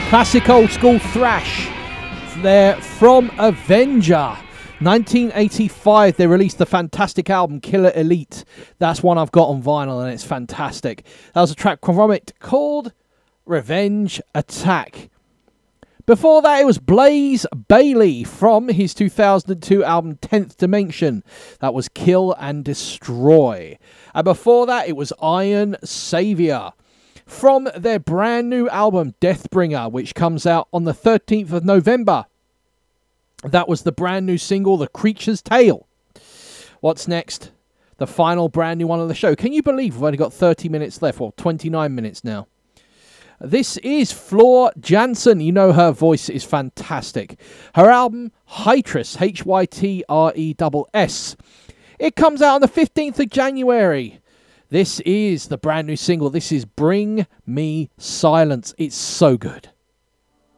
Classic old school thrash. They're from Avenger. 1985, they released the fantastic album Killer Elite. That's one I've got on vinyl and it's fantastic. That was a track from it called Revenge Attack. Before that, it was Blaze Bayley from his 2002 album 10th Dimension. That was Kill and Destroy. And before that, it was Iron Savior from their brand new album Deathbringer, which comes out on the 13th of November. That was the brand new single, The Creature's Tale. What's next? The final brand new one on the show. Can you believe we've only got 30 minutes left? Well, 29 minutes now. This is Floor Jansen. You know her voice is fantastic. Her album, Hytres, Hytres. It comes out on the 15th of January. This is the brand new single. This is Bring Me Silence. It's so good.